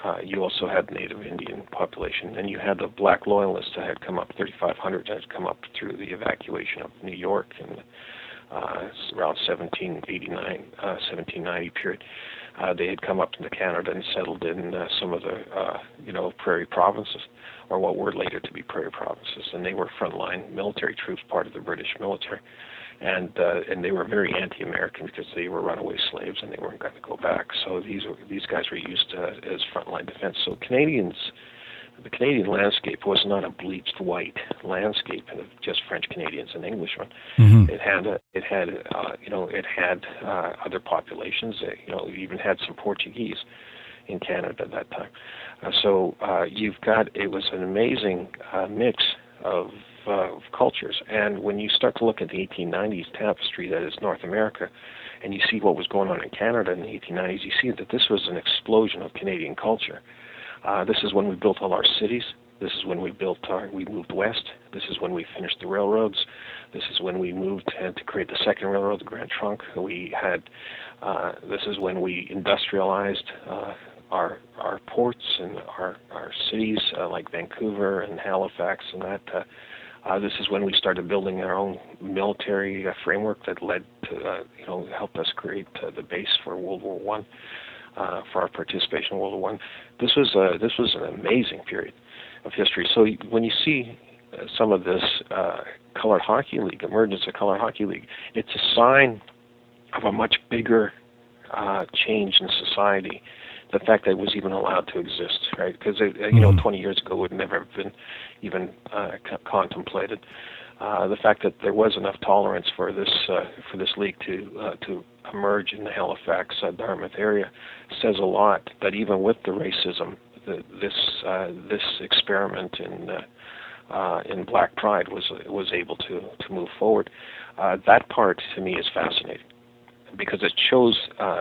you also had Native Indian population, and you had the Black Loyalists that had come up, 3,500 that had come up through the evacuation of New York in around 1789, 1790 period. They had come up into Canada and settled in some of the, prairie provinces, or what were later to be prairie provinces, and they were frontline military troops, part of the British military. And they were very anti-American because they were runaway slaves and they weren't going to go back. So these guys were used as frontline defense. So the Canadian landscape was not a bleached white landscape of just French Canadians and Englishmen. Mm-hmm. It had other populations. It even had some Portuguese in Canada at that time. It was an amazing mix of cultures. And when you start to look at the 1890s tapestry that is North America, and you see what was going on in Canada in the 1890s, you see that this was an explosion of Canadian culture. This is when we built all our cities. This is when we moved west. This is when we finished the railroads. This is when we moved to create the second railroad, the Grand Trunk. This is when we industrialized our ports and our cities like Vancouver and Halifax and that. This is when we started building our own military framework that led to, helped us create the base for World War One, for our participation in World War One. This was an amazing period of history. So when you see some of this Colored Hockey League, emergence of Colored Hockey League, it's a sign of a much bigger change in society. The fact that it was even allowed to exist, right? Because 20 years ago would never have been even contemplated. The fact that there was enough tolerance for this league to emerge in the Halifax, Dartmouth area says a lot. That even with the racism, this experiment in Black Pride was able to move forward. That part to me is fascinating because it shows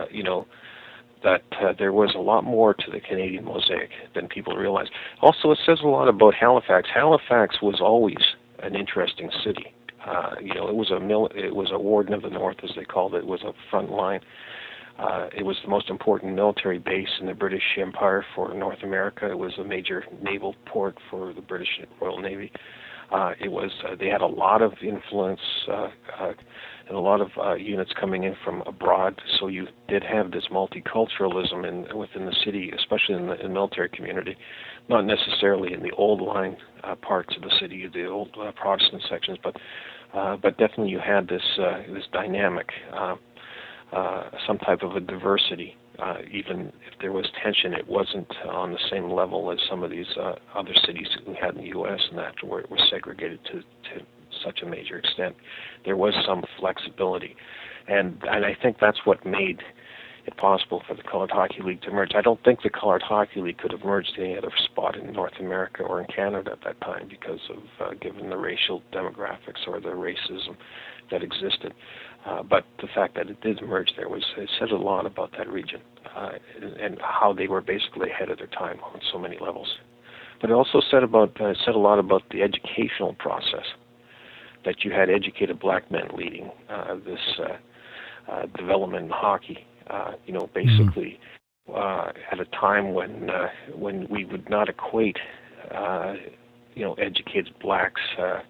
that there was a lot more to the Canadian mosaic than people realize. Also, it says a lot about Halifax. Halifax was always an interesting city. It was a warden of the North, as they called it. It was a front line. It was the most important military base in the British Empire for North America. It was a major naval port for the British Royal Navy. They had a lot of influence and a lot of units coming in from abroad. So you did have this multiculturalism within the city, especially in the military community, not necessarily in the old line parts of the city, the old Protestant sections, but definitely you had this dynamic, some type of a diversity. Even if there was tension, it wasn't on the same level as some of these other cities that we had in the U.S. and that were segregated to such a major extent. There was some flexibility, and I think that's what made it possible for the Colored Hockey League to emerge. I don't think the Colored Hockey League could have emerged in any other spot in North America or in Canada at that time because of given the racial demographics or the racism that existed. But the fact that it did emerge there it said a lot about that region and how they were basically ahead of their time on so many levels. But it also said a lot about the educational process, that you had educated black men leading this development in hockey. Basically at a time when we would not equate educated blacks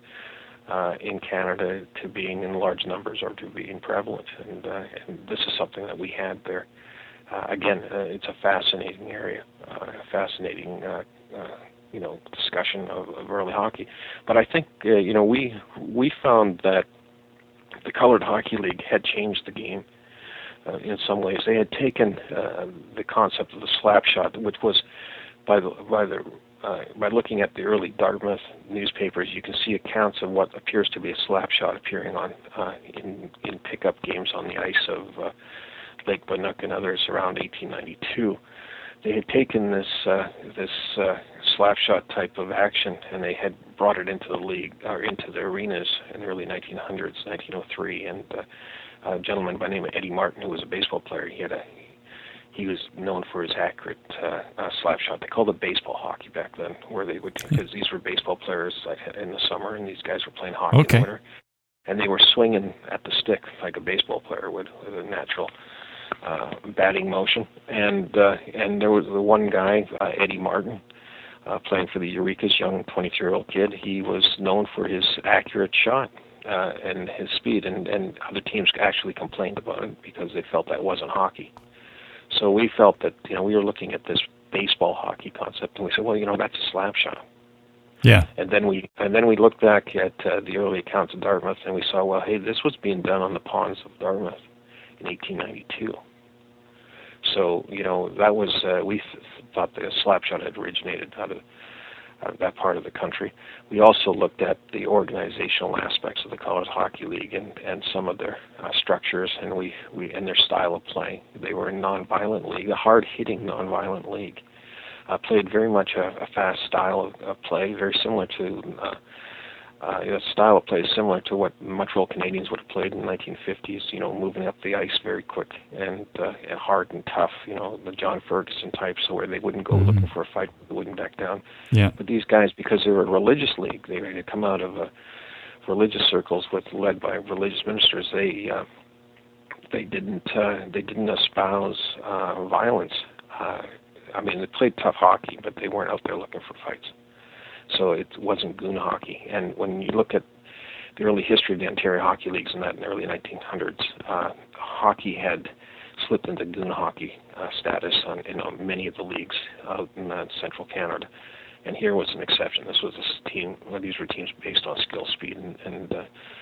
in Canada to being in large numbers or to being prevalent, and this is something that we had there. Again, it's a fascinating area, a fascinating discussion of early hockey. But I think we found that the Colored Hockey League had changed the game in some ways. They had taken the concept of the slap shot, which was by looking at the early Dartmouth newspapers, you can see accounts of what appears to be a slap shot appearing on in pickup games on the ice of Lake Bannock and others around 1892. They had taken this slap shot type of action and they had brought it into the league or into the arenas in the early 1900s, 1903, and a gentleman by the name of Eddie Martin, who was a baseball player, he was known for his accurate slap shot. They called it baseball hockey back then, where they would, because these were baseball players in the summer, and these guys were playing hockey in the winter, and they were swinging at the stick like a baseball player would with a natural batting motion, and there was the one guy, Eddie Martin, playing for the Eureka's, young 23-year-old kid. He was known for his accurate shot and his speed, and other teams actually complained about it because they felt that wasn't hockey. So we felt that we were looking at this baseball hockey concept, and we said, well, that's a slap shot. Yeah. And then we looked back at the early accounts of Dartmouth, and we saw, well, hey, this was being done on the ponds of Dartmouth in 1892. So that was we thought the slap shot had originated out of that part of the country. We also looked at the organizational aspects of the College Hockey League and some of their structures and we and their style of play. They were a non-violent league, a hard-hitting non-violent league. Played very much a fast style of play, very similar to style of play is similar to what Montreal Canadiens would have played in the 1950s. Moving up the ice very quick and hard and tough. The John Ferguson types, so where they wouldn't go looking for a fight, they wouldn't back down. Yeah. But these guys, because they were a religious league, they had come out of religious circles led by religious ministers. They didn't espouse violence. They played tough hockey, but they weren't out there looking for fights. So it wasn't goon hockey. And when you look at the early history of the Ontario Hockey Leagues in the early 1900s, hockey had slipped into goon hockey status in many of the leagues out in central Canada. And here was an exception. This was a team. These were teams based on skill, speed, and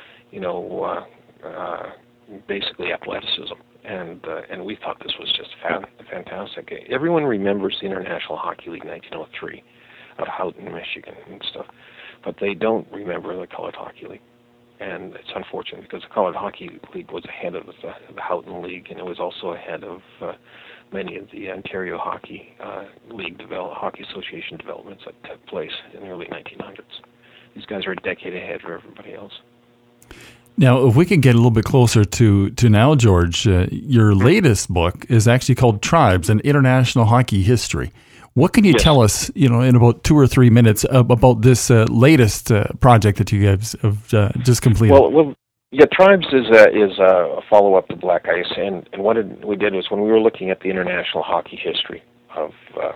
basically athleticism. And we thought this was just fantastic. Everyone remembers the International Hockey League 1903 out of Houghton, Michigan and stuff, but they don't remember the College Hockey League. And it's unfortunate because the College Hockey League was ahead of the Houghton League, and it was also ahead of many of the Ontario Hockey League Hockey Association developments that took place in the early 1900s. These guys are a decade ahead of everybody else. Now, if we could get a little bit closer to now, George, your latest book is actually called Tribes, an International Hockey History. What can you tell us, in about 2 or 3 minutes about this latest project that you guys have just completed? Well, Tribes is a follow-up to Black Ice, and what we did was when we were looking at the international hockey history of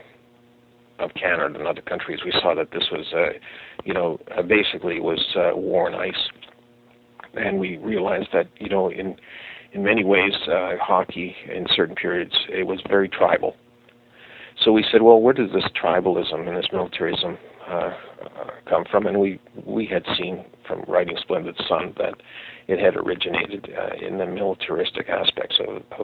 Canada and other countries, we saw that this was, basically was war on ice. And we realized that, in many ways, hockey in certain periods, it was very tribal. So we said, well, where does this tribalism and this militarism come from? And we had seen from writing Splendid Sun that it had originated in the militaristic aspects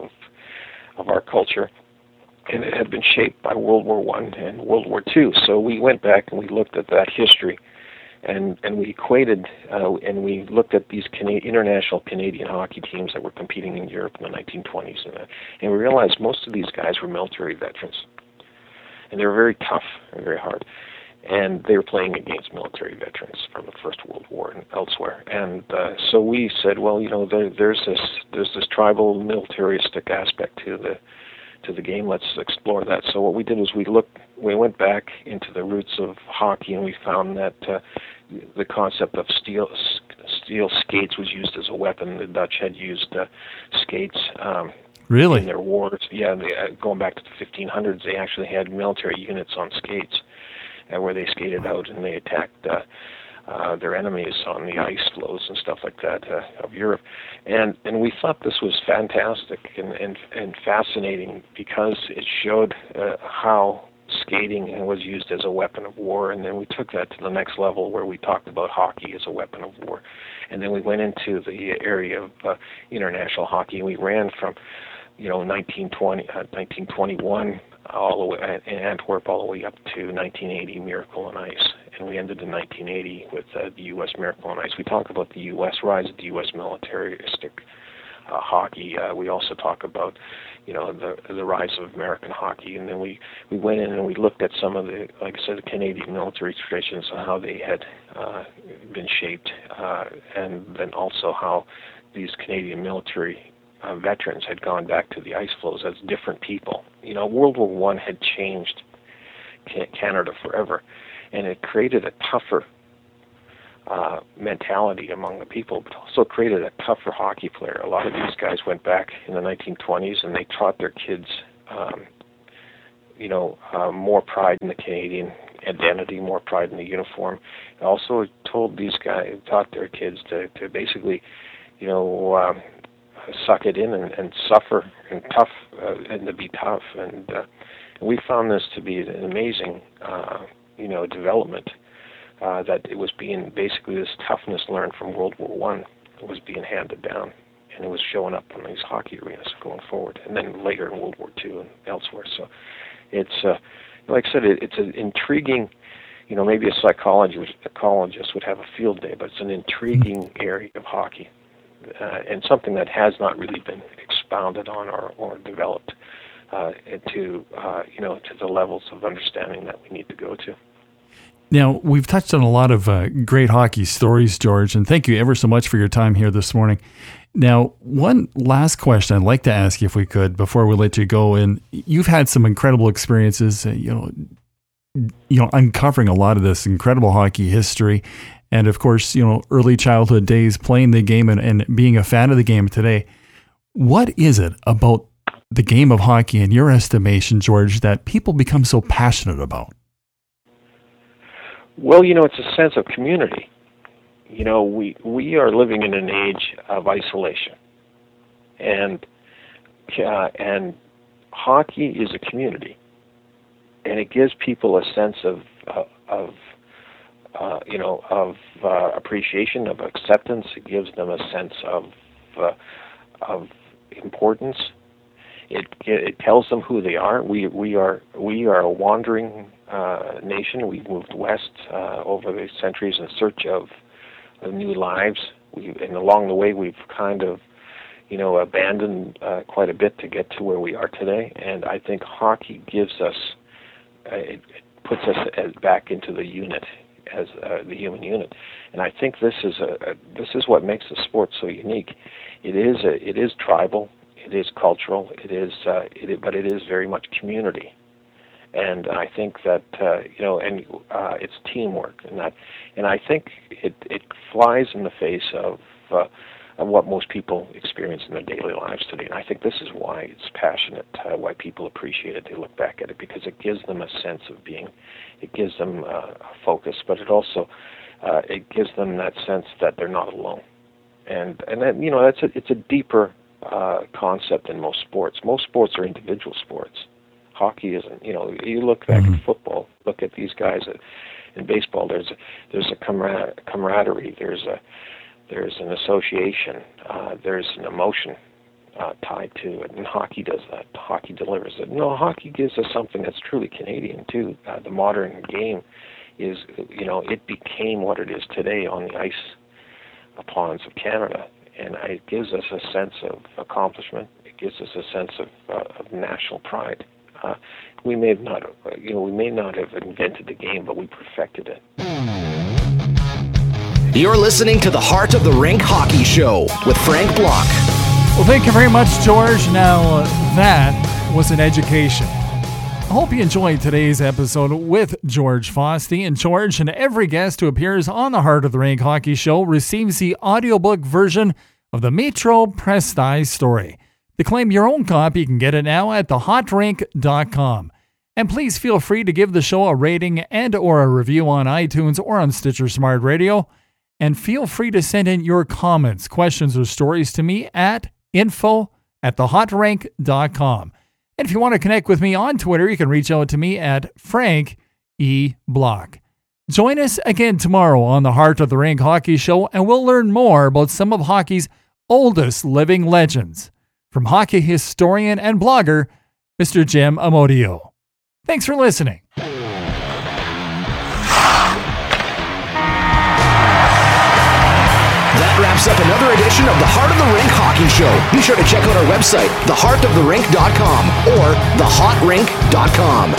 of our culture. And it had been shaped by World War I and World War II. So we went back and we looked at that history. And we equated and we looked at these international Canadian hockey teams that were competing in Europe in the 1920s, and we realized most of these guys were military veterans, and they were very tough and very hard, and they were playing against military veterans from the First World War and elsewhere. And so we said, well, there's this tribal militaristic aspect to the game. Let's explore that. So what we did was we went back into the roots of hockey, and we found that the concept of steel skates was used as a weapon. The Dutch had used skates really in their wars. Yeah, going back to the 1500s, they actually had military units on skates where they skated out and they attacked their enemies on the ice floes and stuff like that of Europe. And we thought this was fantastic and fascinating because it showed how skating was used as a weapon of war, and then we took that to the next level where we talked about hockey as a weapon of war. And then we went into the area of international hockey, and we ran from 1921 all the way in Antwerp all the way up to 1980 Miracle on Ice, and we ended in 1980 with the U.S. Miracle on Ice. We talk about the U.S. rise of the U.S. militaristic hockey. We also talk about the rise of American hockey, and then we went in and we looked at some of the, like I said, the Canadian military traditions and how they had been shaped, and then also how these Canadian military veterans had gone back to the ice floes as different people. World War I had changed Canada forever, and it created a tougher mentality among the people, but also created a tougher hockey player. A lot of these guys went back in the 1920s and they taught their kids, more pride in the Canadian identity, more pride in the uniform. Also taught their kids to basically, suck it in and suffer and to be tough. And we found this to be an amazing, development. That it was being basically this toughness learned from World War I was being handed down, and it was showing up in these hockey arenas going forward, and then later in World War II and elsewhere. So it's like I said, it's an intriguing. Maybe a psychologist would have a field day, but it's an intriguing area of hockey, and something that has not really been expounded on or developed to the levels of understanding that we need to go to. Now, we've touched on a lot of great hockey stories, George, and thank you ever so much for your time here this morning. Now, one last question I'd like to ask you, if we could, before we let you go. And you've had some incredible experiences, uncovering a lot of this incredible hockey history. And of course, early childhood days, playing the game and being a fan of the game today. What is it about the game of hockey, in your estimation, George, that people become so passionate about? Well, it's a sense of community. We are living in an age of isolation, and hockey is a community, and it gives people a sense of appreciation, of acceptance. It gives them a sense of importance. It tells them who they are. We are a wandering nation. We've moved west over the centuries in search of new lives. And along the way, we've kind of, abandoned quite a bit to get to where we are today. And I think hockey gives us, it puts us back into the unit, as the human unit. And I think this is what makes the sport so unique. It is tribal. It is cultural. But it is very much community. And I think that it's teamwork, and I think it flies in the face of what most people experience in their daily lives today. And I think this is why it's passionate, why people appreciate it. They look back at it because it gives them a sense of being, it gives them a focus, but it also it gives them that sense that they're not alone. And then it's a deeper concept in most sports. Most sports are individual sports. Hockey isn't. You look back at football. Look at these guys in baseball. There's a camaraderie. There's an association. There's an emotion tied to it. And hockey does that. Hockey delivers it. No, hockey gives us something that's truly Canadian too. The modern game is, it became what it is today on the ice ponds of Canada, and it gives us a sense of accomplishment. It gives us a sense of national pride. We may not have invented the game, but we perfected it. You're listening to the Heart of the Rink Hockey Show with Frank Block. Well, thank you very much, George. Now, that was an education. I hope you enjoyed today's episode with George Fossey. And George and every guest who appears on the Heart of the Rink Hockey Show receives the audiobook version of the Metro Presti story. To claim your own copy, you can get it now at thehotrink.com. And please feel free to give the show a rating and or a review on iTunes or on Stitcher Smart Radio. And feel free to send in your comments, questions, or stories to me at info@thehotrink.com. And if you want to connect with me on Twitter, you can reach out to me at Frank E. Block. Join us again tomorrow on the Heart of the Rink Hockey Show, and we'll learn more about some of hockey's oldest living legends. From hockey historian and blogger, Mr. Jim Amodio. Thanks for listening. That wraps up another edition of the Heart of the Rink Hockey Show. Be sure to check out our website, theheartoftherink.com or thehotrink.com.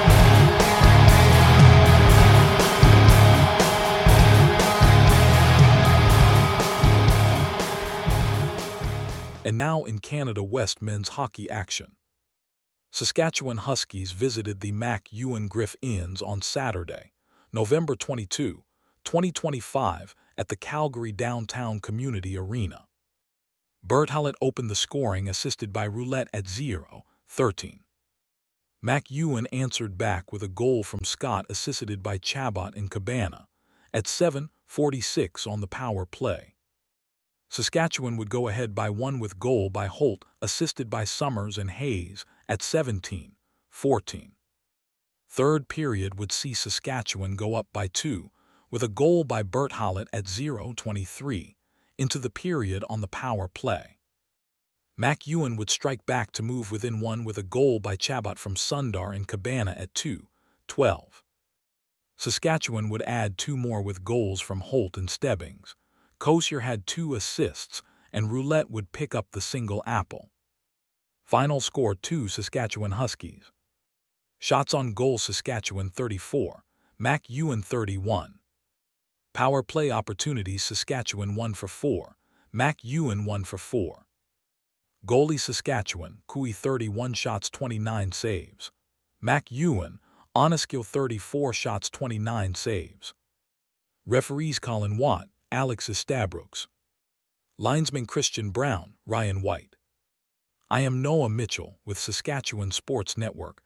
And now in Canada West men's hockey action. Saskatchewan Huskies visited the Mac Ewan Griff Inns on Saturday, November 22, 2025 at the Calgary Downtown Community Arena. Bert Hallett opened the scoring, assisted by Roulette at 0-13. Mac Ewan answered back with a goal from Scott, assisted by Chabot and Cabana at 7:46 on the power play. Saskatchewan would go ahead by 1 with goal by Holt, assisted by Summers and Hayes at 17-14. Third period would see Saskatchewan go up by 2 with a goal by Bert Hallett at 0:23 into the period on the power play. Mac Ewan would strike back to move within 1 with a goal by Chabot from Sundar and Cabana at 2:12. Saskatchewan would add 2 more with goals from Holt and Stebbings. Kosier had 2 assists, and Roulette would pick up the single apple. Final score 2 Saskatchewan Huskies. Shots on goal Saskatchewan 34, Mac Ewan 31. Power play opportunities Saskatchewan 1 for 4, Mac Ewan 1 for 4. Goalie Saskatchewan, Cooey 31 shots 29 saves. Mac Ewan, Oneskill 34 shots 29 saves. Referees Colin Watt, Alex Estabrooks. Linesman Christian Brown, Ryan White. I am Noah Mitchell with Saskatchewan Sports Network,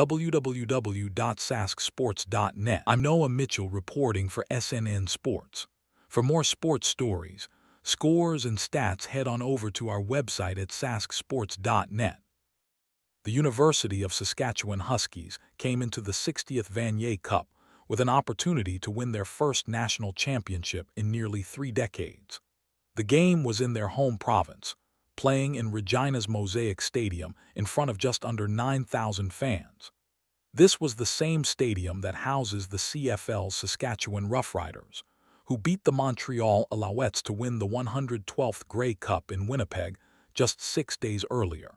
www.sasksports.net. I'm Noah Mitchell reporting for SNN Sports. For more sports stories, scores, and stats, head on over to our website at sasksports.net. The University of Saskatchewan Huskies came into the 60th Vanier Cup with an opportunity to win their first national championship in nearly 3 decades. The game was in their home province, playing in Regina's Mosaic Stadium in front of just under 9,000 fans. This was the same stadium that houses the CFL's Saskatchewan Roughriders, who beat the Montreal Alouettes to win the 112th Grey Cup in Winnipeg just 6 days earlier.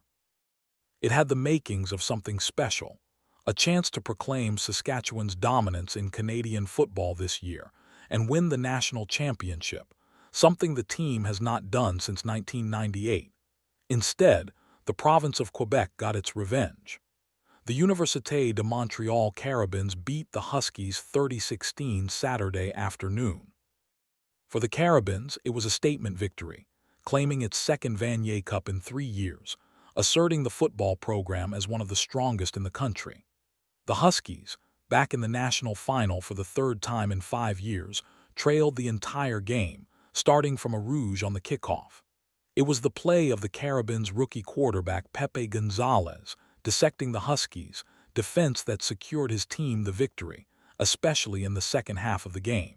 It had the makings of something special, a chance to proclaim Saskatchewan's dominance in Canadian football this year and win the national championship, something the team has not done since 1998. Instead, the province of Quebec got its revenge. The Université de Montréal Carabins beat the Huskies 30-16 Saturday afternoon. For the Carabins, it was a statement victory, claiming its second Vanier Cup in 3 years, asserting the football program as one of the strongest in the country. The Huskies, back in the national final for the 3rd time in 5 years, trailed the entire game, starting from a rouge on the kickoff. It was the play of the Carabins' rookie quarterback Pepe Gonzalez, dissecting the Huskies' defense that secured his team the victory, especially in the second half of the game.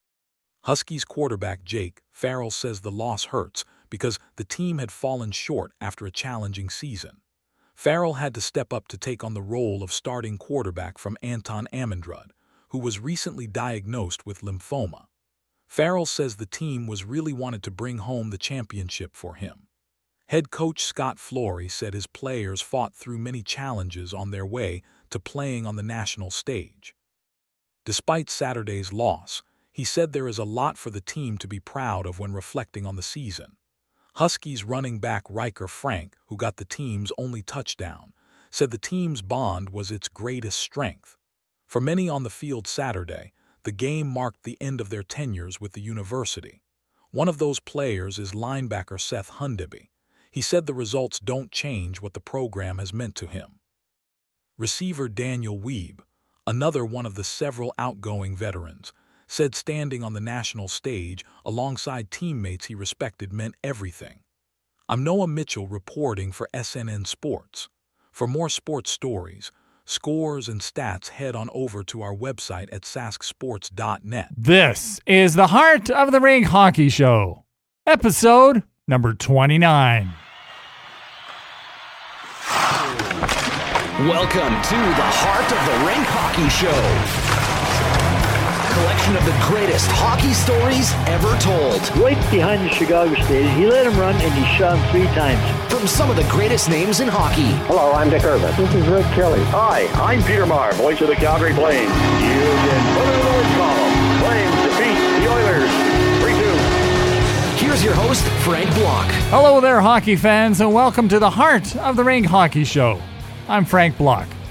Huskies quarterback Jake Farrell says the loss hurts because the team had fallen short after a challenging season. Farrell had to step up to take on the role of starting quarterback from Anton Amundrud, who was recently diagnosed with lymphoma. Farrell says the team was really wanted to bring home the championship for him. Head coach Scott Flory said his players fought through many challenges on their way to playing on the national stage. Despite Saturday's loss, he said there is a lot for the team to be proud of when reflecting on the season. Huskies running back Riker Frank, who got the team's only touchdown, said the team's bond was its greatest strength. For many on the field Saturday, the game marked the end of their tenures with the university. One of those players is linebacker Seth Hundeby. He said the results don't change what the program has meant to him. Receiver Daniel Weeb, another one of the several outgoing veterans, said standing on the national stage alongside teammates he respected meant everything. I'm Noah Mitchell reporting for SNN Sports. For more sports stories, scores, and stats, head on over to our website at sasksports.net. This is the Heart of the Rink Hockey Show, episode number 29. Welcome to the Heart of the Rink Hockey Show. Collection of the greatest hockey stories ever told. Right behind the Chicago Stadium, he let him run and he shot him 3 times. From some of the greatest names in hockey. Hello, I'm Dick Irvin. This is Rick Kelly. Hi, I'm Peter Maher, voice of the Calgary Flames. You can put it in the win column. Flames defeat the Oilers 3-2. Here's your host, Frank Block. Hello there, hockey fans, and welcome to the Heart of the Rink Hockey Show. I'm Frank Block.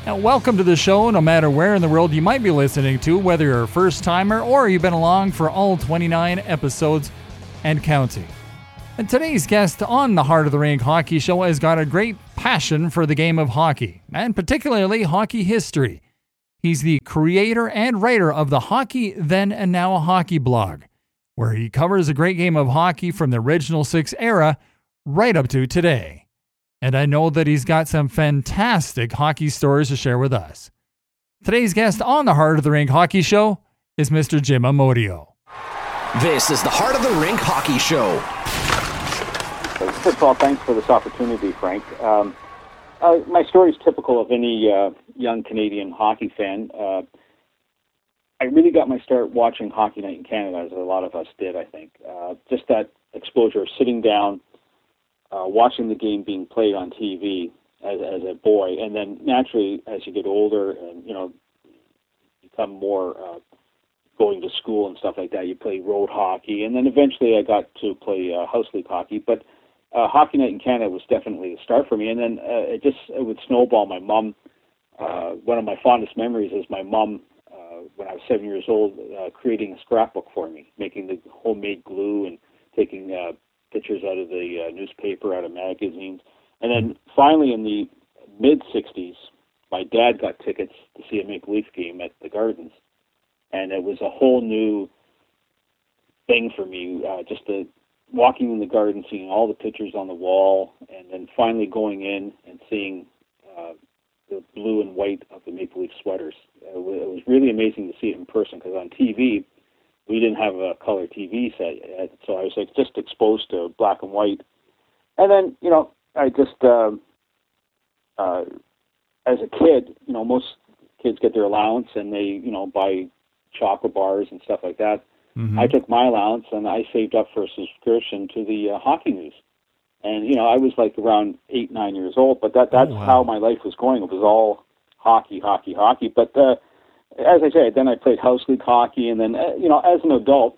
Now, welcome to the show, no matter where in the world you might be listening to, whether you're a first-timer or you've been along for all 29 episodes and counting. And today's guest on the Heart of the Rink Hockey Show has got a great passion for the game of hockey, and particularly hockey history. He's the creator and writer of the Hockey Then and Now Hockey blog, where he covers a great game of hockey from the original six era right up to today. And I know that he's got some fantastic hockey stories to share with us. Today's guest on the Heart of the Rink Hockey Show is Mr. Jim Amodio. This is the Heart of the Rink Hockey Show. First of all, thanks for this opportunity, Frank. My story is typical of any young Canadian hockey fan. I really got my start watching Hockey Night in Canada, as a lot of us did, I think. Just that exposure of sitting down, watching the game being played on TV as a boy, and then naturally, as you get older and, become more going to school and stuff like that, you play road hockey, and then eventually I got to play house league hockey, but Hockey Night in Canada was definitely the start for me, and then it would snowball. My mom, one of my fondest memories is my mom, when I was 7 years old, creating a scrapbook for me, making the homemade glue and taking pictures out of the newspaper, out of magazines. And then finally in the mid-'60s, my dad got tickets to see a Maple Leaf game at the Gardens. And it was a whole new thing for me, just walking in the Garden, seeing all the pictures on the wall, and then finally going in and seeing the blue and white of the Maple Leaf sweaters. It was really amazing to see it in person, because on TV, we didn't have a color TV set, so I was just exposed to black and white. And then, I just, as a kid, most kids get their allowance and they, buy chocolate bars and stuff like that. Mm-hmm. I took my allowance and I saved up for a subscription to the Hockey News. And, I was like around 8, 9 years old, but that's how my life was going. It was all hockey, hockey, hockey. But as I said, then I played house league hockey, and then, as an adult,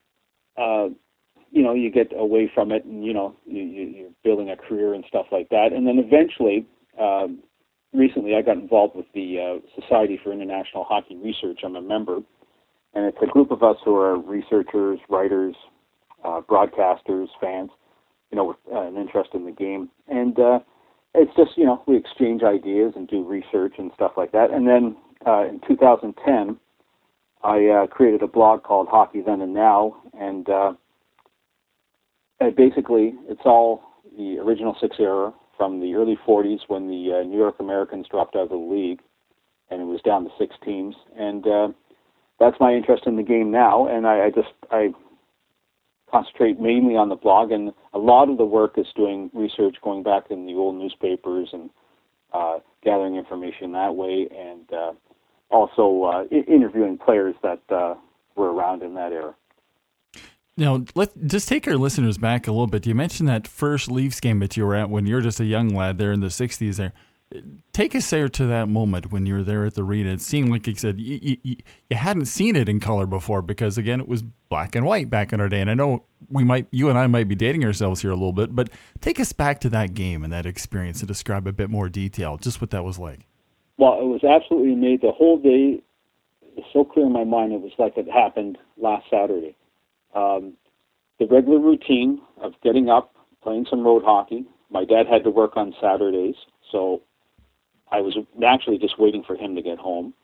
you get away from it, and, you're building a career and stuff like that. And then eventually, recently I got involved with the Society for International Hockey Research. I'm a member, and it's a group of us who are researchers, writers, broadcasters, fans, with an interest in the game. And it's just, we exchange ideas and do research and stuff like that. And then in 2010, I created a blog called Hockey Then and Now, and basically it's all the original six era from the early 40s when the New York Americans dropped out of the league, and it was down to 6 teams. And that's my interest in the game now, and I concentrate mainly on the blog, and a lot of the work is doing research, going back in the old newspapers and gathering information that way, and also interviewing players that were around in that era. Now, let's just take our listeners back a little bit. You mentioned that first Leafs game that you were at when you were just a young lad there in the 60s there. Take us there to that moment when you were there at the arena. It seemed like you said you hadn't seen it in color before, because, again, it was black and white back in our day. And I know you and I might be dating ourselves here a little bit, but take us back to that game and that experience and describe a bit more detail, just what that was like. Well, it was absolutely amazing. The whole day was so clear in my mind, it was like it happened last Saturday. The regular routine of getting up, playing some road hockey. My dad had to work on Saturdays, so I was naturally just waiting for him to get home.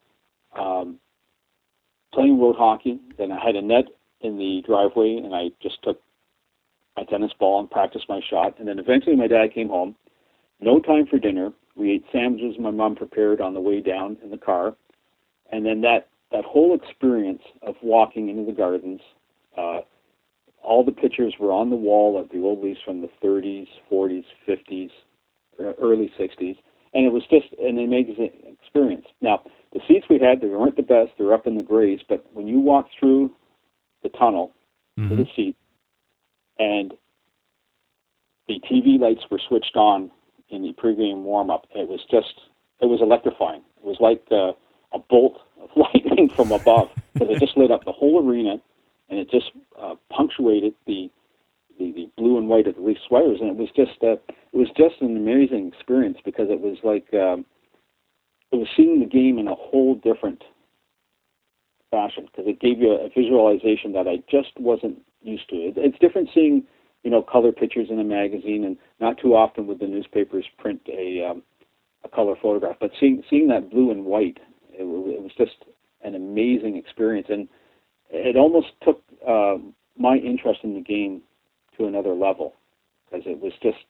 Playing road hockey, then I had a net in the driveway, and I just took my tennis ball and practiced my shot. And then eventually my dad came home. No time for dinner. We ate sandwiches my mom prepared on the way down in the car. And then that whole experience of walking into the Gardens, all the pictures were on the wall of the old Leafs from the 30s, 40s, 50s, early 60s. And it was just an amazing experience. Now, the seats we had, they weren't the best. They were up in the grays. But when you walk through the tunnel to the seat, and the TV lights were switched on in the pregame warm-up, it was electrifying. It was like a bolt of lightning from above, because it just lit up the whole arena, and it just punctuated the blue and white of the Leaf sweaters, and it was just an amazing experience, because it was like was seeing the game in a whole different fashion, because it gave you a visualization that I just wasn't used to. It's different seeing, color pictures in a magazine, and not too often would the newspapers print a color photograph. But seeing that blue and white, it was just an amazing experience, and it almost took my interest in the game to another level, because it was just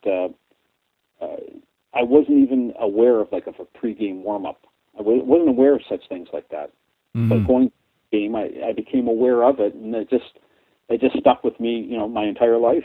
I wasn't even aware of a pregame warm up. I wasn't aware of such things like that. Mm-hmm. But going to the game, I became aware of it, and it just stuck with me, my entire life.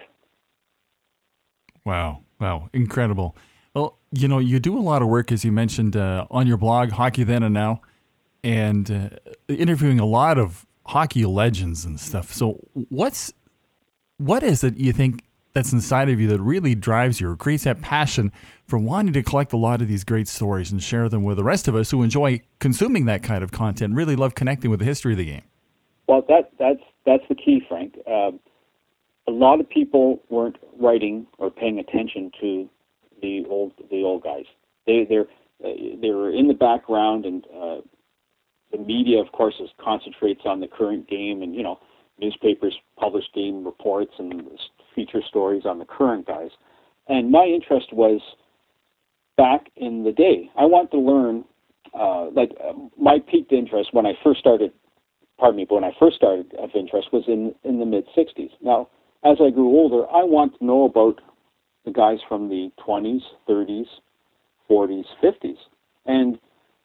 Wow, incredible. Well, you do a lot of work, as you mentioned, on your blog, Hockey Then and Now, and interviewing a lot of hockey legends and stuff. So what is it you think that's inside of you that really drives you or creates that passion for wanting to collect a lot of these great stories and share them with the rest of us who enjoy consuming that kind of content and really love connecting with the history of the game? Well, that's the key, Frank. A lot of people weren't writing or paying attention to the old guys. They were in the background, and the media, of course, concentrates on the current game, and newspapers publish game reports and feature stories on the current guys. And my interest was back in the day. I want to learn, my peaked interest when I first started of interest was in the mid-'60s. Now, as I grew older, I want to know about the guys from the 20s, 30s, 40s, 50s. And,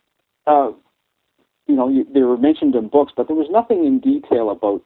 they were mentioned in books, but there was nothing in detail about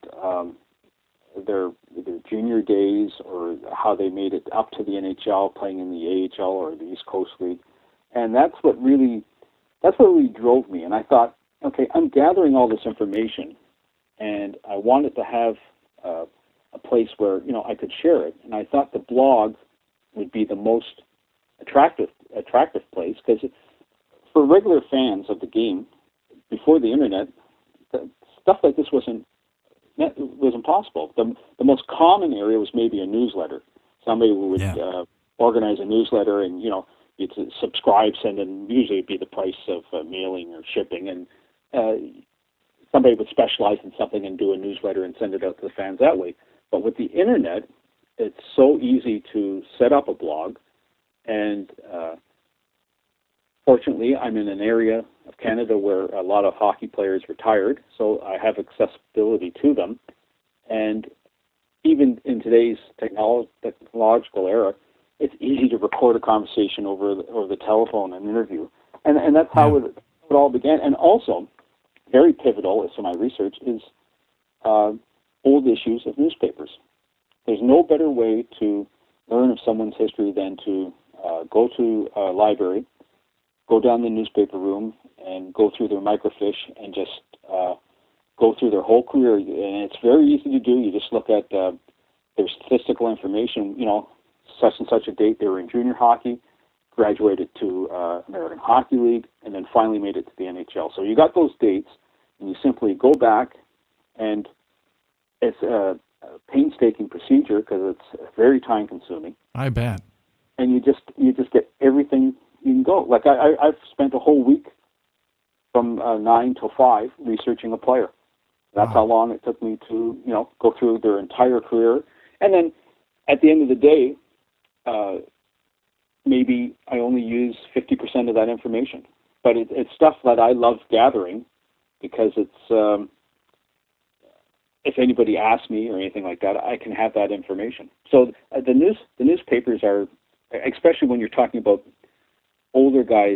their junior days or how they made it up to the NHL, playing in the AHL or the East Coast League. And that's what really drove me. And I thought, okay, I'm gathering all this information, and I wanted to have a place where I could share it. And I thought the blog would be the most attractive place, because for regular fans of the game before the internet, stuff like this wasn't possible. The most common area was maybe a newsletter. Somebody would organize a newsletter, and you'd subscribe, send in. Usually it'd be the price of mailing or shipping, and somebody would specialize in something and do a newsletter and send it out to the fans that way. But with the internet, it's so easy to set up a blog, and fortunately, I'm in an area of Canada where a lot of hockey players retired, so I have accessibility to them. And even in today's technological era, it's easy to record a conversation over the telephone, an interview. And that's how it all began. And also, very pivotal to my research is old issues of newspapers. There's no better way to learn of someone's history than to go to a library, go down the newspaper room, and go through their microfiche and just go through their whole career. And it's very easy to do. You just look at their statistical information. Such and such a date they were in junior hockey, graduated to American Hockey League, and then finally made it to the NHL. So you got those dates, and you simply go back, and it's a painstaking procedure because it's very time-consuming. I bet. And you just get everything you can go. Like I've spent a whole week from 9 till 5 researching a player. That's how long it took me to go through their entire career, and then at the end of the day, maybe I only use 50% of that information. But it's stuff that I love gathering because it's, if anybody asks me or anything like that, I can have that information. So the newspapers are, especially when you're talking about older guys,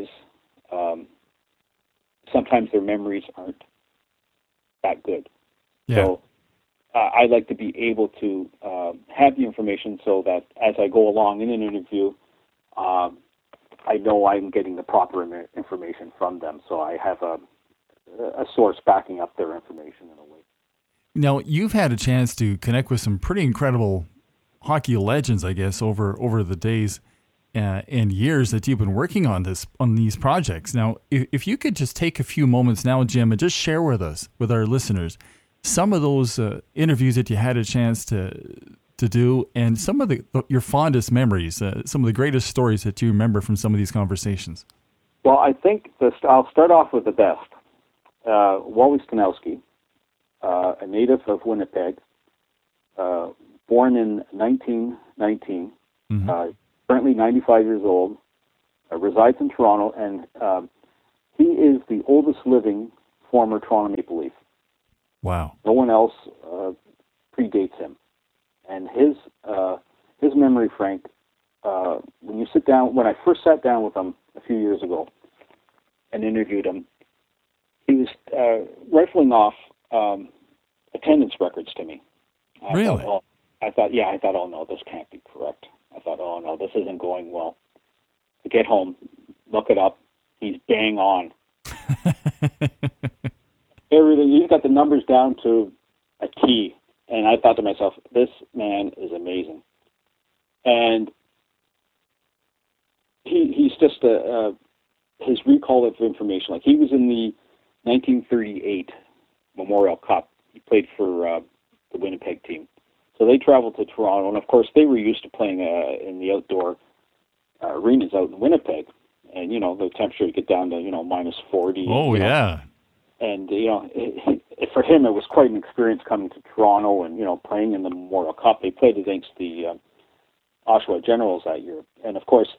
sometimes their memories aren't that good. Yeah. So I like to be able to have the information so that as I go along in an interview, I know I'm getting the proper information from them. So I have a source backing up their information in a way. Now, you've had a chance to connect with some pretty incredible hockey legends, I guess, over the days and years that you've been working on these projects. Now, if you could just take a few moments now, Jim, and just share with us, with our listeners, some of those interviews that you had a chance to do, and some of your fondest memories, some of the greatest stories that you remember from some of these conversations. Well, I think I'll start off with the best. Wally Stanowski, a native of Winnipeg, born in 1919, currently 95 years old, resides in Toronto, and he is the oldest living former Toronto Maple Leaf. Wow. No one else predates him. And his memory, Frank, when I first sat down with him a few years ago and interviewed him, he was rifling off attendance records to me. Really? I thought, oh no, this can't be correct. I thought, oh no, this isn't going well. I get home, look it up. He's bang on. Everything. He's got the numbers down to a T. And I thought to myself, this man is amazing. And he's just his recall of information. Like, he was in the 1938 Memorial Cup. He played for the Winnipeg team. So they traveled to Toronto, and of course they were used to playing in the outdoor arenas out in Winnipeg. And, the temperature would get down to, minus 40. Oh, yeah. And, for him, it was quite an experience coming to Toronto and, playing in the Memorial Cup. They played against the Oshawa Generals that year. And, of course,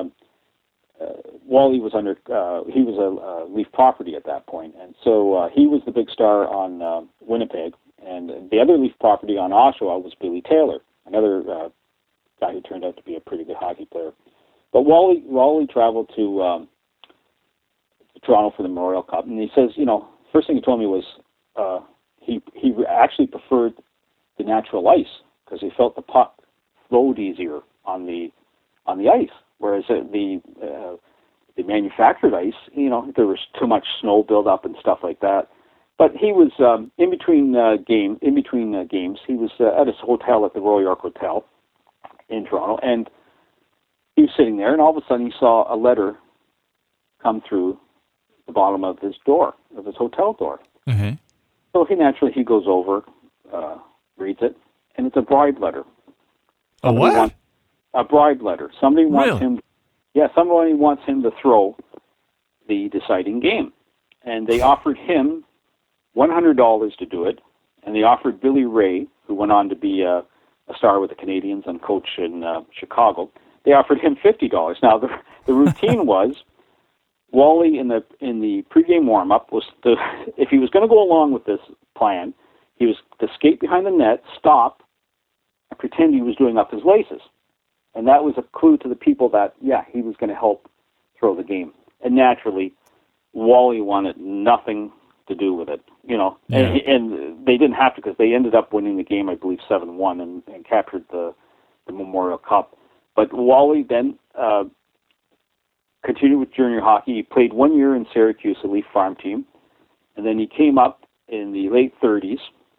Wally was he was a Leaf property at that point. And so he was the big star on Winnipeg. And the other Leaf property on Oshawa was Billy Taylor, another guy who turned out to be a pretty good hockey player. But Wally traveled to Toronto for the Memorial Cup, and he says, first thing he told me was he actually preferred the natural ice because he felt the puck flowed easier on the ice, whereas the manufactured ice, there was too much snow buildup and stuff like that. But he was in between games. He was at his hotel at the Royal York Hotel in Toronto, and he was sitting there, and all of a sudden he saw a letter come through the bottom of his door, of his hotel door. Mm-hmm. So he goes over, reads it, and it's a bribe letter. A what? A bribe letter. Somebody wants him. Yeah, somebody wants him to throw the deciding game, and they offered him $100 to do it, and they offered Billy Ray, who went on to be a star with the Canadiens and coach in Chicago. They offered him $50. Now the routine was, Wally in the pregame warm-up was if he was going to go along with this plan, he was to skate behind the net, stop, and pretend he was doing up his laces. And that was a clue to the people that, he was going to help throw the game. And naturally, Wally wanted nothing to do with it, and they didn't have to because they ended up winning the game, I believe, 7-1 and captured the Memorial Cup. But Wally then continued with junior hockey. He played 1 year in Syracuse, a Leaf farm team, and then he came up in the late 30s,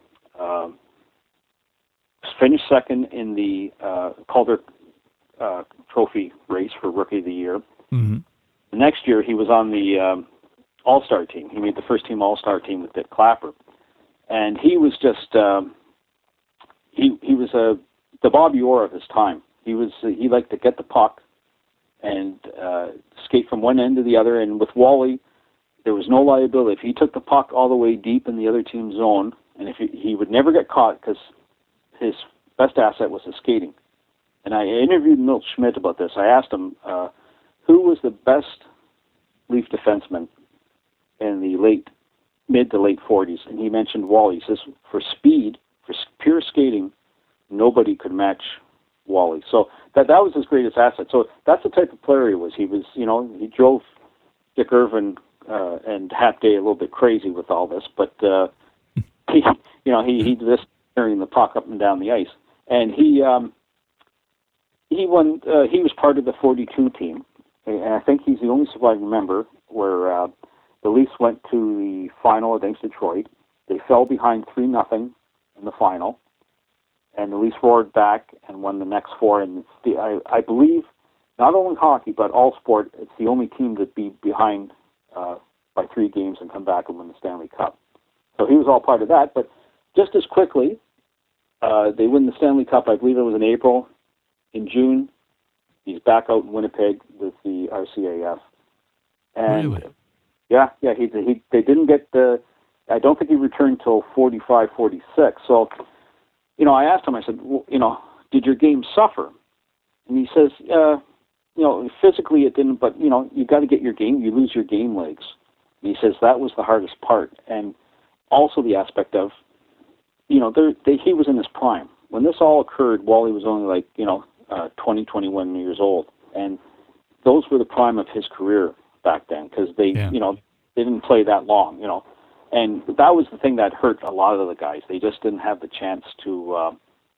finished second in the Calder Trophy race for Rookie of the Year. Mm-hmm. The next year, he was on the All-Star team. He made the first-team All-Star team with Dick Clapper. And he was just, he was the Bobby Orr of his time. He liked to get the puck and skate from one end to the other. And with Wally, there was no liability. If he took the puck all the way deep in the other team's zone, and if he would never get caught because his best asset was his skating. And I interviewed Milt Schmidt about this. I asked him, who was the best Leaf defenseman in the mid to late 40s? And he mentioned Wally. He says, for speed, for pure skating, nobody could match Wally. So that was his greatest asset. So that's the type of player he was. He was, he drove Dick Irvin and Hat Day a little bit crazy with all this, but he just carrying the puck up and down the ice. And he won. He was part of the 42 team, and I think he's the only surviving member where the Leafs went to the final against Detroit. They fell behind 3-0 in the final, and the Leafs roared back and won the next four. And I believe not only hockey but all sport, it's the only team to be behind by 3 games and come back and win the Stanley Cup. So he was all part of that. But just as quickly, they win the Stanley Cup. I believe it was in April. In June, he's back out in Winnipeg with the RCAF. And really? Yeah. They didn't get the. I don't think he returned till 45, 46. So, I asked him. I said, well, did your game suffer? And he says, physically it didn't, but you got to get your game. You lose your game legs. And he says that was the hardest part, and also the aspect of, he was in his prime when this all occurred. Wally was only 20, 21 years old, and those were the prime of his career back then because they didn't play that long, and that was the thing that hurt a lot of the guys. They just didn't have the chance to.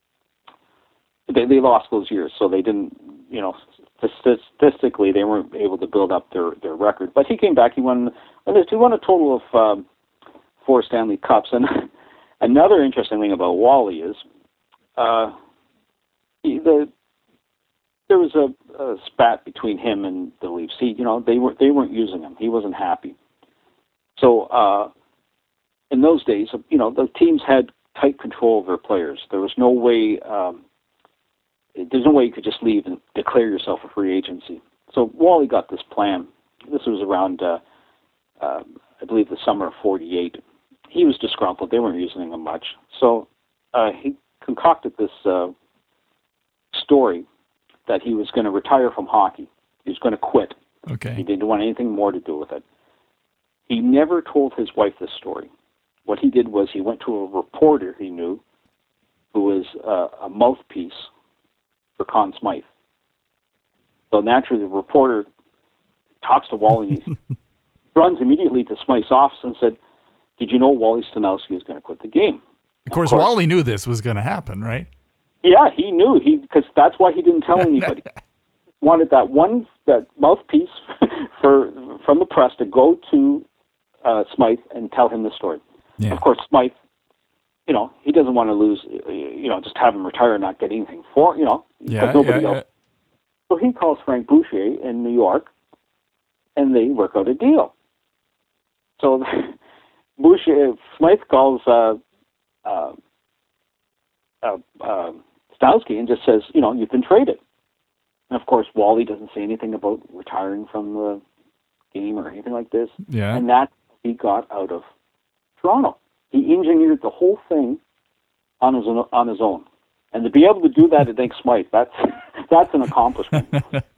They lost those years, so they didn't. Statistically, they weren't able to build up their record. But he came back. He won a total of 4 Stanley Cups. And another interesting thing about Wally is there was a spat between him and the Leafs. They weren't using him. He wasn't happy. So in those days, the teams had tight control of their players. There was no way. There's no way you could just leave and declare yourself a free agency. So Wally got this plan. This was around, I believe, the summer of '48. He was disgruntled. They weren't using him much. So he concocted this story that he was going to retire from hockey. He was going to quit. Okay. He didn't want anything more to do with it. He never told his wife this story. What he did was he went to a reporter he knew who was a mouthpiece for Conn Smythe. So naturally, the reporter talks to Wally, runs immediately to Smythe's office and said, "Did you know Wally Stanowski is going to quit the game?" Of course, Wally knew this was going to happen, right? Yeah, he knew. Because that's why he didn't tell anybody. Wanted that mouthpiece from the press to go to Smythe and tell him the story. Yeah. Of course, Smythe, he doesn't want to lose, just have him retire and not get anything for, because nobody else. So he calls Frank Boucher in New York, and they work out a deal. So Smythe calls Stanowski and just says, you've been traded. And of course, Wally doesn't say anything about retiring from the game or anything like this. Yeah. And that he got out of Toronto. He engineered the whole thing on his own. And to be able to do that against Smythe, that's an accomplishment.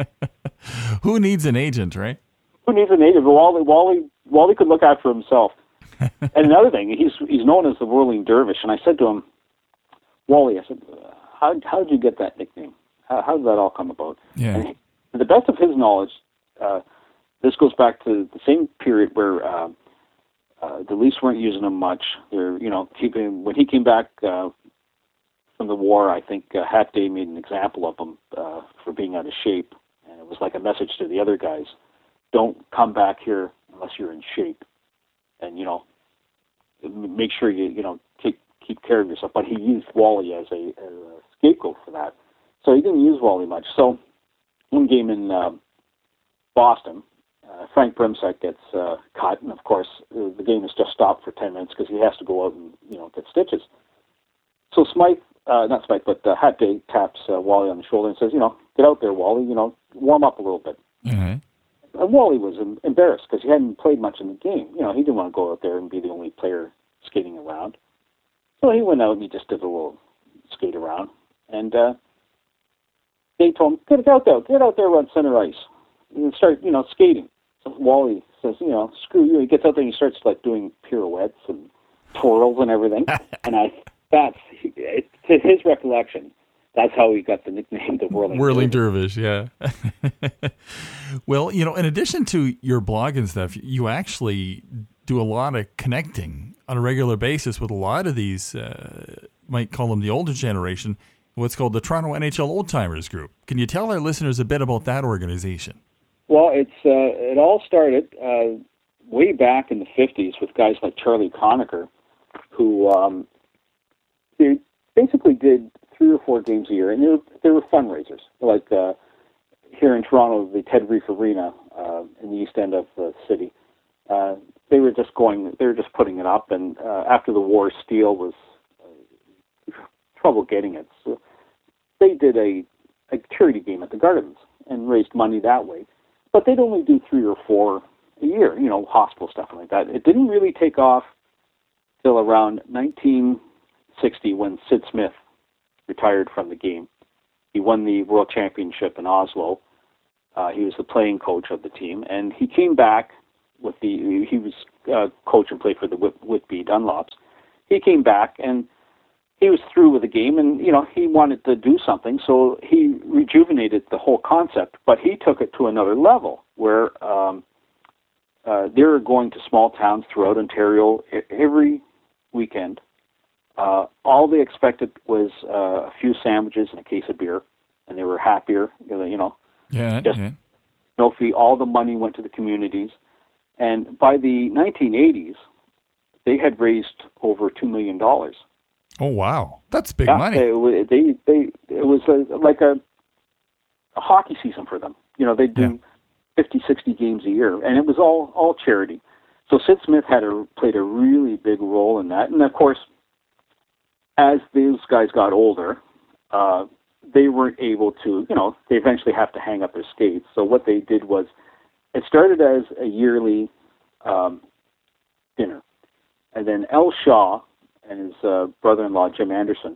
Who needs an agent, right? Who needs an agent? Wally could look after himself. And another thing, he's known as the Whirling Dervish. And I said to him, Wally, I said, how did you get that nickname? How did that all come about? Yeah. And to the best of his knowledge, this goes back to the same period where the Leafs weren't using him much. They're, when he came back from the war, I think Hat Day made an example of him for being out of shape, and it was like a message to the other guys: don't come back here unless you're in shape, and make sure you keep care of yourself. But he used Wally as a scapegoat for that, so he didn't use Wally much. So one game in Boston, Frank Brimsek gets cut, and of course the game is just stopped for 10 minutes because he has to go out and get stitches. So Hat Day taps Wally on the shoulder and says, get out there, Wally, warm up a little bit. Mm-hmm. And Wally was embarrassed because he hadn't played much in the game. He didn't want to go out there and be the only player skating around. So he went out and he just did a little skate around. And they told him, get out there on center ice and start, skating. So Wally says, screw you. He gets out there and he starts doing pirouettes and twirls and everything. And to his recollection, that's how he got the nickname, the Whirling Dervish. Yeah. Well, in addition to your blog and stuff, you actually do a lot of connecting on a regular basis with a lot of these, might call them the older generation, what's called the Toronto NHL Old Timers Group. Can you tell our listeners a bit about that organization? Well, it all started way back in the 50s with guys like Charlie Conacher, who they basically did 3 or 4 games a year, and they were fundraisers. Like here in Toronto, the Ted Reef Arena in the east end of the city. They were just putting it up, and after the war, steel was trouble getting it. So they did a charity game at the Gardens and raised money that way. But they'd only do 3 or 4 a year, hospital stuff like that. It didn't really take off till around 1960 when Sid Smith retired from the game. He won the World Championship in Oslo. He was the playing coach of the team, and he came back with he was coach and played for the Whitby Dunlops. He came back, and he was through with the game, and, he wanted to do something, so he rejuvenated the whole concept, but he took it to another level, where they were going to small towns throughout Ontario every weekend. All they expected was a few sandwiches and a case of beer, and they were happier, No fee. All the money went to the communities. And by the 1980s, they had raised over $2 million. Oh, wow. That's big money. It was like a hockey season for them. They'd do 50, 60 games a year, and it was all charity. So Sid Smith played a really big role in that. And, of course, as those guys got older, they weren't able to, they eventually have to hang up their skates. So what they did was, it started as a yearly dinner. And then Al Shaw and his brother-in-law, Jim Anderson,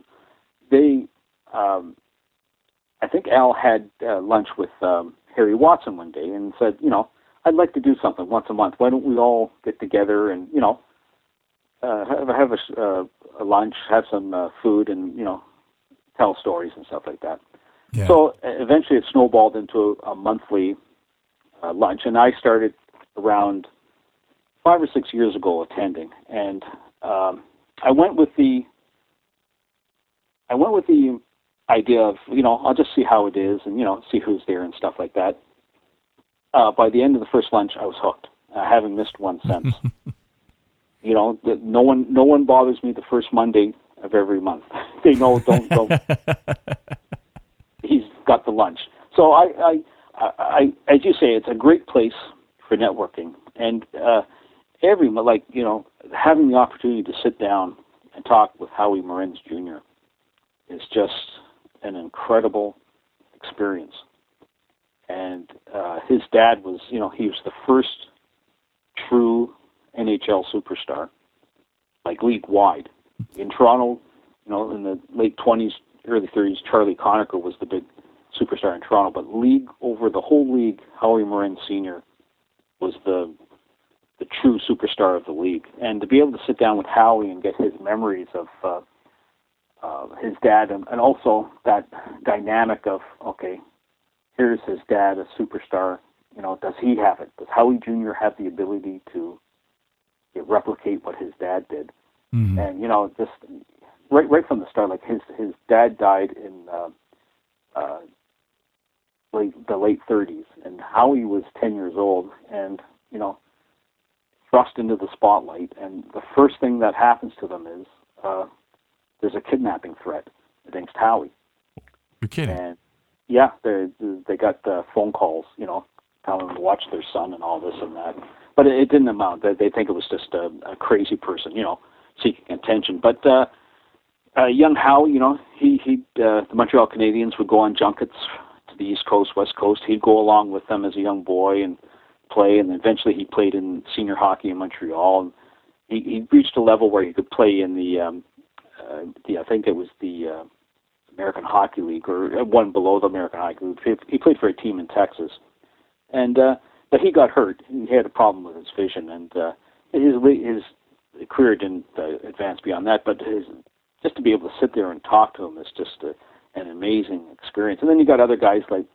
I think Al had lunch with Harry Watson one day and said, I'd like to do something once a month. Why don't we all get together and, have a lunch, have some food, and, tell stories and stuff like that. Yeah. So eventually it snowballed into a monthly lunch, and I started around 5 or 6 years ago attending, and I went with the idea of, I'll just see how it is and, see who's there and stuff like that. By the end of the first lunch, I was hooked. I haven't missed one since. No one bothers me the first Monday of every month. They know, don't. He's got the lunch. So I, as you say, it's a great place for networking, and having the opportunity to sit down and talk with Howie Morenz Jr. is just an incredible experience. And his dad was, he was the first true NHL superstar, like league-wide. In Toronto, in the late 20s, early 30s, Charlie Conacher was the big superstar in Toronto, but over the whole league, Howie Morenz Sr. was the true superstar of the league. And to be able to sit down with Howie and get his memories of his dad, and also that dynamic of, okay, here's his dad, a superstar, does he have it? Does Howie Jr. have the ability to replicate what his dad did? Mm-hmm. And, just right from the start, like his dad died in the late 30s, and Howie was 10 years old, and, thrust into the spotlight, and the first thing that happens to them is there's a kidnapping threat against Howie. You're kidding. And, yeah, they got phone calls, telling them to watch their son and all this and that. But it didn't amount. They think it was just a crazy person, seeking attention. But young Howie, the Montreal Canadiens would go on junkets to the East Coast, West Coast. He'd go along with them as a young boy and play, and eventually he played in senior hockey in Montreal. He reached a level where he could play in I think it was the American Hockey League, or one below the American Hockey League. He played for a team in Texas, and but he got hurt. He had a problem with his vision, and his career didn't advance beyond that. But just to be able to sit there and talk to him is just an amazing experience. And then you got other guys like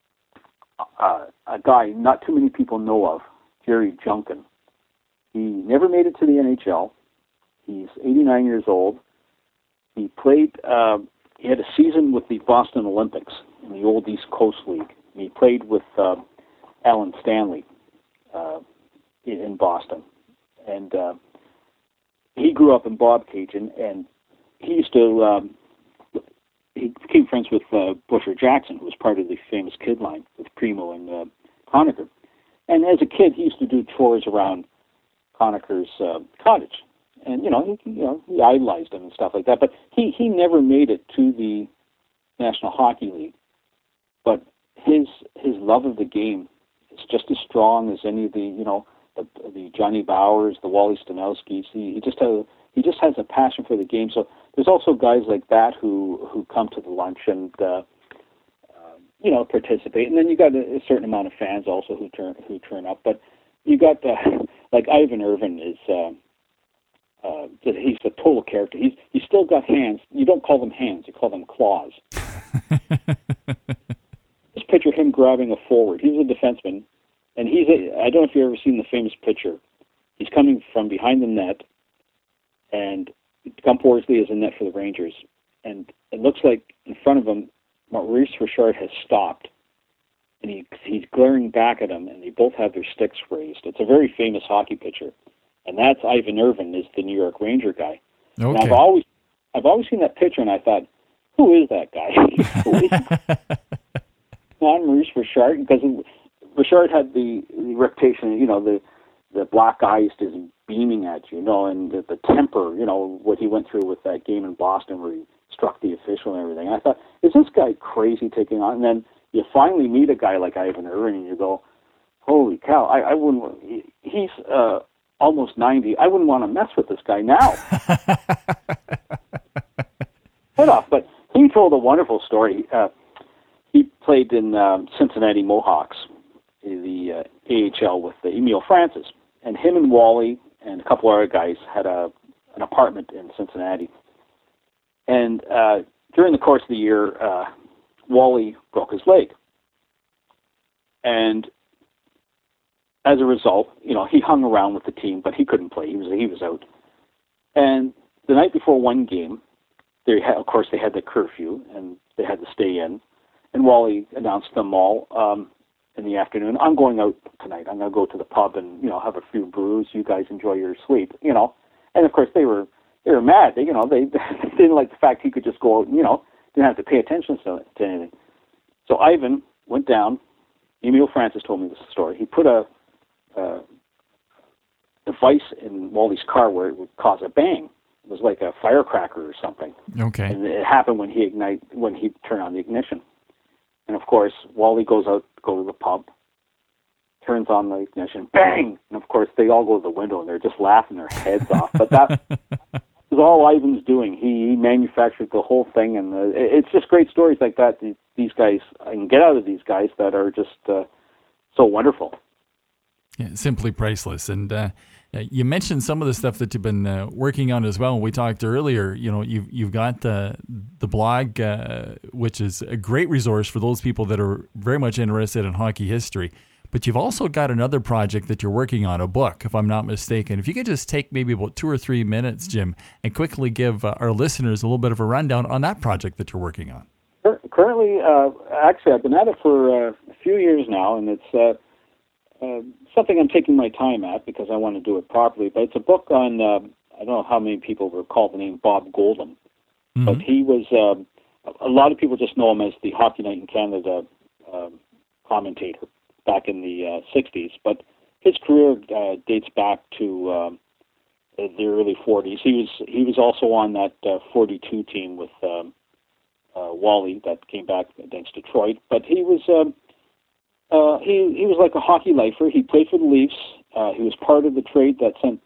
a guy not too many people know of, Jerry Junkin. He never made it to the NHL. He's 89 years old. He played. He had a season with the Boston Olympics in the old East Coast League. He played with Alan Stanley in Boston, and he grew up in Bobcaygeon, and he used to. He became friends with Busher Jackson, who was part of the famous Kid Line with Primo and Conacher. And as a kid, he used to do chores around Conacher's cottage, and he idolized him and stuff like that. But he never made it to the National Hockey League. But his love of the game is just as strong as any of the the Johnny Bowers, the Wally Stanowskis. He just has a passion for the game. So there's also guys like that who come to the lunch and participate. And then you got a certain amount of fans also who turn up. But you got like Ivan Irvin is. He's a total character. He's still got hands. You don't call them hands. You call them claws. Just picture him grabbing a forward. He's a defenseman, and I don't know if you've ever seen the famous picture. He's coming from behind the net, and Gump Worsley is in net for the Rangers. And it looks like in front of him, Maurice Richard has stopped, and he's glaring back at him, and they both have their sticks raised. It's a very famous hockey picture. And that's Ivan Irvin, is the New York Ranger guy. Okay. And I've always seen that picture, and I thought, who is that guy? Not Maurice Richard, because Richard had the reputation, the black eyes just beaming at you, and the temper, what he went through with that game in Boston where he struck the official and everything. And I thought, is this guy crazy taking on? And then you finally meet a guy like Ivan Irvin, and you go, holy cow! I wouldn't. He's almost 90. I wouldn't want to mess with this guy now. Head off. But he told a wonderful story. He played in Cincinnati Mohawks, the AHL, with Emile Francis. And him and Wally and a couple other guys had an apartment in Cincinnati. And during the course of the year, Wally broke his leg. And as a result, he hung around with the team, but he couldn't play. He was out. And the night before one game, they had the curfew, and they had to stay in. And Wally announced to them all in the afternoon, I'm going out tonight. I'm going to go to the pub and have a few brews. You guys enjoy your sleep, And of course they were mad. They didn't like the fact he could just go out and didn't have to pay attention to anything. So Ivan went down. Emile Francis told me this story. He put a device in Wally's car where it would cause a bang. It was like a firecracker or something. Okay. And it happened when he turned on the ignition. And of course, Wally goes out to go to the pub, turns on the ignition, bang! And of course, they all go to the window and they're just laughing their heads off. But that was all Ivan's doing. He manufactured the whole thing, and it's just great stories like that. These guys, I can get out of these guys that are just so wonderful. Yeah, simply priceless. And you mentioned some of the stuff that you've been working on as well. We talked earlier, you've got the blog, which is a great resource for those people that are very much interested in hockey history. But you've also got another project that you're working on, a book, if I'm not mistaken. If you could just take maybe about 2 or 3 minutes, Jim, and quickly give our listeners a little bit of a rundown on that project that you're working on. Currently, actually, I've been at it for a few years now, and it's something I'm taking my time at because I want to do it properly. But it's a book on, I don't know how many people recall the name Bob Goldham, but he was, a lot of people just know him as the Hockey Night in Canada commentator back in the 60s. But his career dates back to the early 40s. He was also on that 42 team with Wally that came back against Detroit. But he was he was like a hockey lifer. He played for the Leafs. He was part of the trade that sent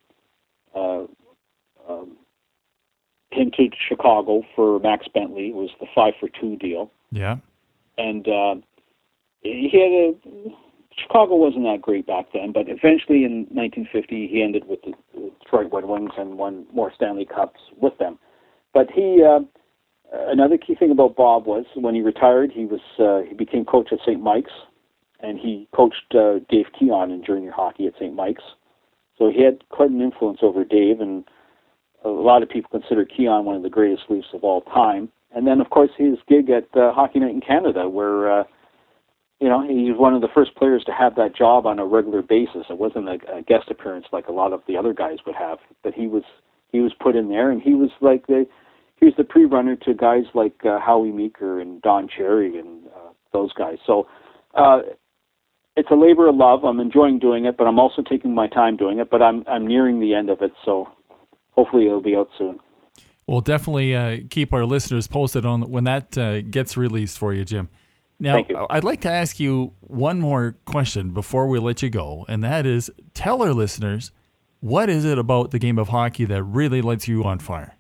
him to Chicago for Max Bentley. It was the 5-for-2 deal. Yeah. And he had Chicago wasn't that great back then, but eventually in 1950 he ended with the Detroit Red Wings and won more Stanley Cups with them. But he another key thing about Bob was when he retired, he became coach at St. Mike's, and he coached Dave Keon in junior hockey at St. Mike's. So he had quite an influence over Dave, and a lot of people consider Keon one of the greatest Leafs of all time. And then, of course, his gig at Hockey Night in Canada, where he was one of the first players to have that job on a regular basis. It wasn't a guest appearance like a lot of the other guys would have, but he was put in there, and he was like he was the pre-runner to guys like Howie Meeker and Don Cherry and those guys. So it's a labor of love. I'm enjoying doing it, but I'm also taking my time doing it. But I'm nearing the end of it, so hopefully it'll be out soon. We'll definitely keep our listeners posted on when that gets released for you, Jim. Now, Thank you. I'd like to ask you one more question before we let you go, and that is, tell our listeners, what is it about the game of hockey that really lights you on fire?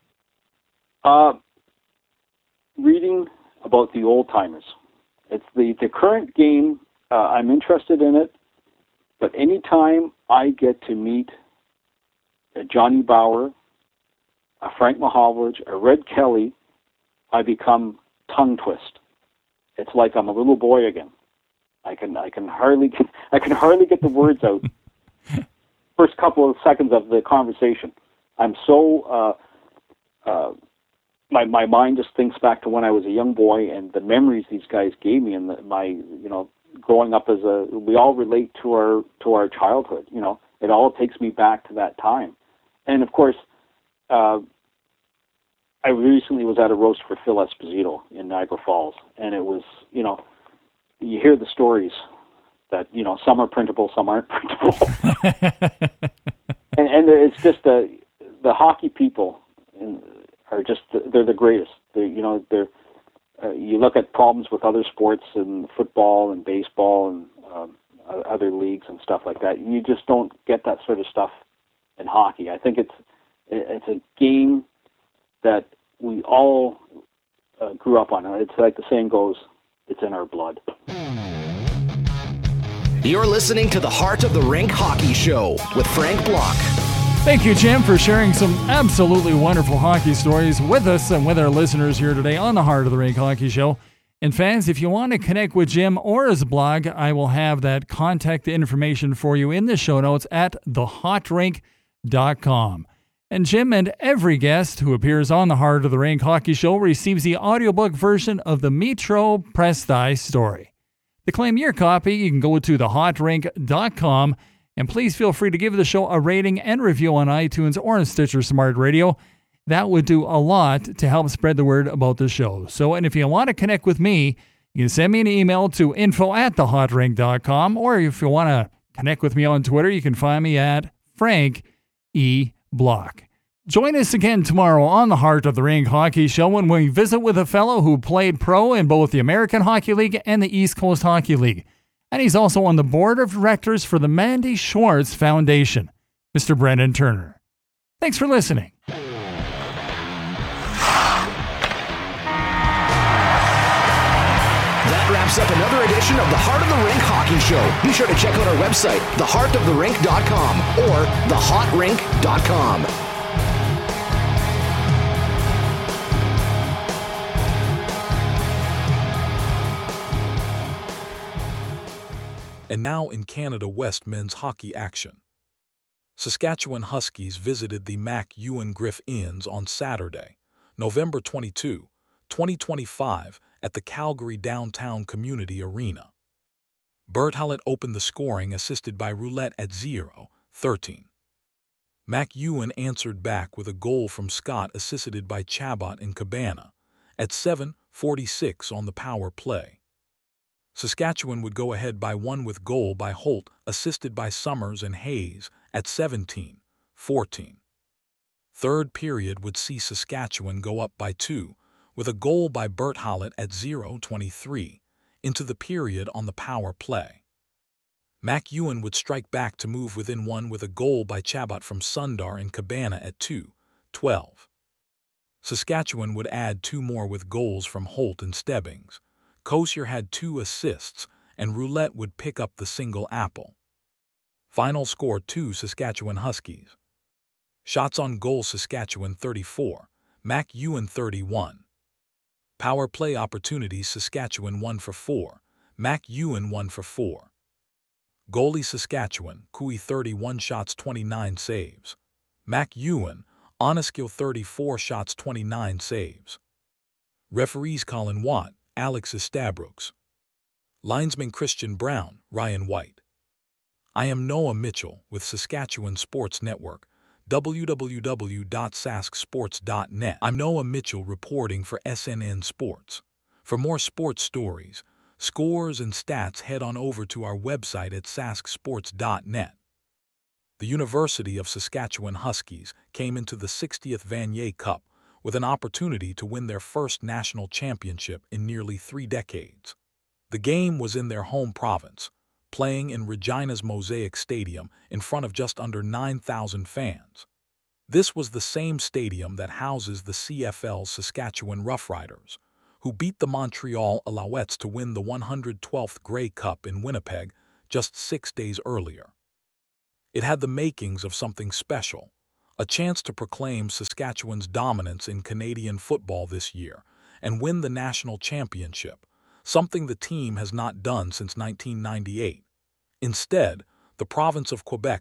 Reading about the old timers. It's the current game. I'm interested in it, but anytime I get to meet a Johnny Bauer, a Frank Mahovlich, a Red Kelly, I become tongue twist. It's like I'm a little boy again. I can hardly get the words out. First couple of seconds of the conversation, I'm so my mind just thinks back to when I was a young boy and the memories these guys gave me, and growing up we all relate to our childhood. It all takes me back to that time. And of course, I recently was at a roast for Phil Esposito in Niagara Falls, and it was, you hear the stories that, some are printable, some aren't printable. and it's just the hockey people are just, they're the greatest. You look at problems with other sports and football and baseball and other leagues and stuff like that. You just don't get that sort of stuff in hockey. I think it's a game that we all grew up on. It's like the saying goes, it's in our blood. You're listening to the Heart of the Rink Hockey Show with Frank Block. Thank you, Jim, for sharing some absolutely wonderful hockey stories with us and with our listeners here today on the Heart of the Rink Hockey Show. And fans, if you want to connect with Jim or his blog, I will have that contact information for you in the show notes at thehotrink.com. And Jim and every guest who appears on the Heart of the Rink Hockey Show receives the audiobook version of the Metro Presti story. To claim your copy, you can go to thehotrink.com, and please feel free to give the show a rating and review on iTunes or on Stitcher Smart Radio. That would do a lot to help spread the word about the show. So, and if you want to connect with me, you can send me an email to info@thehotrink.com, or if you want to connect with me on Twitter, you can find me at Frank E. Block. Join us again tomorrow on the Heart of the Rink Hockey Show when we visit with a fellow who played pro in both the American Hockey League and the East Coast Hockey League. And he's also on the board of directors for the Mandy Schwartz Foundation, Mr. Brendan Turner. Thanks for listening. That wraps up another edition of the Heart of the Rink Hockey Show. Be sure to check out our website, theheartoftherink.com or thehotrink.com. And now in Canada West men's hockey action. Saskatchewan Huskies visited the Mac Ewan Griff Inns on Saturday, November 22, 2025, at the Calgary Downtown Community Arena. Bert Hallett opened the scoring, assisted by Roulette at 0-13. Mac Ewan answered back with a goal from Scott, assisted by Chabot and Cabana, at 7:46 on the power play. Saskatchewan would go ahead by one with goal by Holt, assisted by Summers and Hayes, at 17-14. Third period would see Saskatchewan go up by 2, with a goal by Bert Hallett at 0:23, into the period on the power play. Mac Ewan would strike back to move within 1 with a goal by Chabot from Sundar and Cabana at 2:12. Saskatchewan would add 2 more with goals from Holt and Stebbings. Kosier had 2 assists, and Roulette would pick up the single apple. Final score 2 Saskatchewan Huskies. Shots on goal Saskatchewan 34, Mac Ewan 31. Power play opportunities Saskatchewan 1 for 4, Mac Ewan 1 for 4. Goalie Saskatchewan, Cooey 31 shots 29 saves. Mac Ewan, Oneskill 34 shots 29 saves. Referees Colin Watt, Alex Estabrooks. Linesman Christian Brown, Ryan White. I am Noah Mitchell with Saskatchewan Sports Network, www.sasksports.net. I'm Noah Mitchell reporting for SNN Sports. For more sports stories, scores, and stats, head on over to our website at sasksports.net. The University of Saskatchewan Huskies came into the 60th Vanier Cup with an opportunity to win their first national championship in nearly 3 decades. The game was in their home province, playing in Regina's Mosaic Stadium in front of just under 9,000 fans. This was the same stadium that houses the CFL's Saskatchewan Roughriders, who beat the Montreal Alouettes to win the 112th Grey Cup in Winnipeg just 6 days earlier. It had the makings of something special, a chance to proclaim Saskatchewan's dominance in Canadian football this year and win the national championship, something the team has not done since 1998. Instead, the province of Quebec